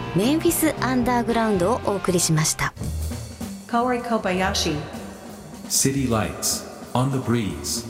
メンフィスアンダーグラウンドをお送りしました。 Kaori Kobayashi City Lights on the Breeze。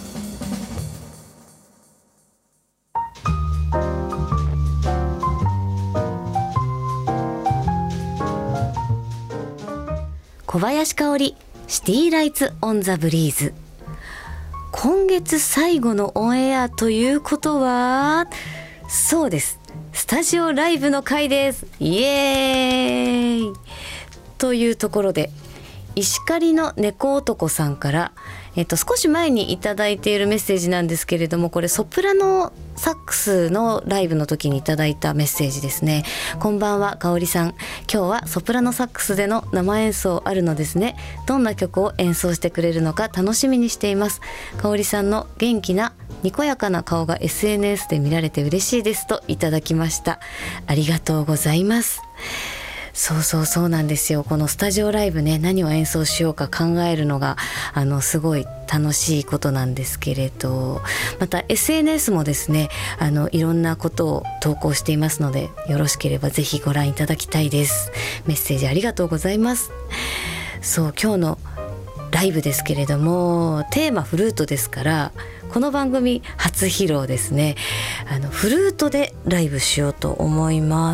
小林香織シティライツオンザブリーズ。今月最後のオンエアということは、そうです、スタジオライブの回です。イエーイというところで、石狩の猫男さんから、少し前にいただいているメッセージなんですけれども、これソプラノサックスのライブの時にいただいたメッセージですね。こんばんは、香織さん。今日はソプラノサックスでの生演奏あるのですね。どんな曲を演奏してくれるのか楽しみにしています。香織さんの元気なにこやかな顔が SNS で見られて嬉しいですといただきました。ありがとうございます。そうなんですよ。このスタジオライブね、何を演奏しようか考えるのがすごい楽しいことなんですけれど、また SNS もですね、いろんなことを投稿していますので、よろしければぜひご覧いただきたいです。メッセージありがとうございます。今日のライブですけれども、テーマフルートですから、この番組初披露ですね。フルートでライブしようと思います。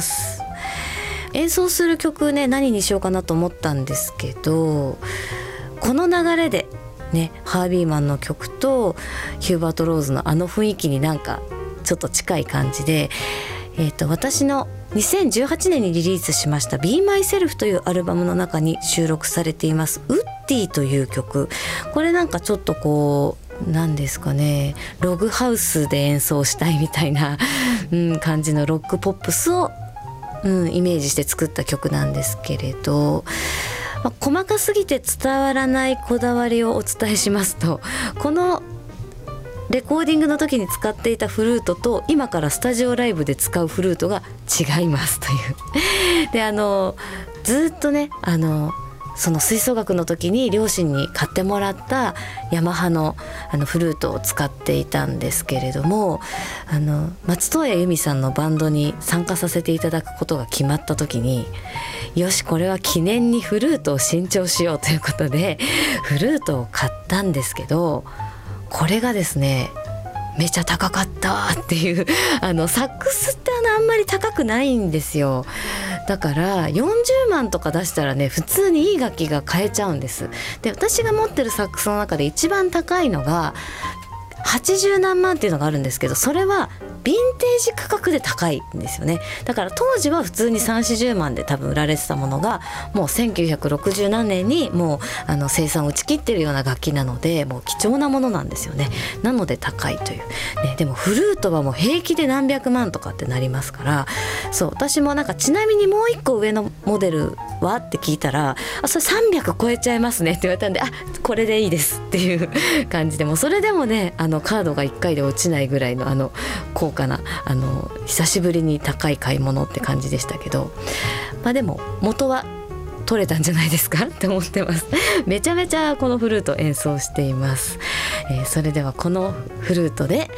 演奏する曲ね、何にしようかなと思ったんですけど、この流れでね、ハービーマンの曲とヒューバート・ローズの雰囲気になんかちょっと近い感じで、私の2018年にリリースしました「Be Myself」というアルバムの中に収録されています「ウッディ」という曲。これなんかちょっとこうなんですかね、ログハウスで演奏したいみたいな、感じのロックポップスをイメージして作った曲なんですけれど、細かすぎて伝わらないこだわりをお伝えしますと、このレコーディングの時に使っていたフルートと今からスタジオライブで使うフルートが違いますというで、ずっとね、その吹奏楽の時に両親に買ってもらったヤマハのフルートを使っていたんですけれども、松任谷由実さんのバンドに参加させていただくことが決まった時に、よしこれは記念にフルートを新調しようということでフルートを買ったんですけど、これがですねめちゃ高かったっていうサックスってあんまり高くないんですよ。だから40万とか出したらね、普通にいい楽器が買えちゃうんです。で、私が持ってるサックスの中で一番高いのが80何万っていうのがあるんですけど、それはヴィンテージ価格で高いんですよね。だから当時は普通に30、40万で多分売られてたものが、もう1960何年にもう生産を打ち切ってるような楽器なので、もう貴重なものなんですよね。なので高いという、ね、でもフルートはもう平気で何百万とかってなりますから、私もなんかちなみにもう一個上のモデルはって聞いたら、それ300超えちゃいますねって言われたんで、これでいいですっていう感じで、もそれでもねカードが1回で落ちないぐらいの高価な久しぶりに高い買い物って感じでしたけど、でも元は取れたんじゃないですかって思ってます。めちゃめちゃこのフルート演奏しています。それではこのフルートで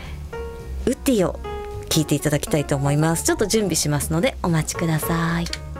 ウッディを聴いていただきたいと思います。ちょっと準備しますのでお待ちください。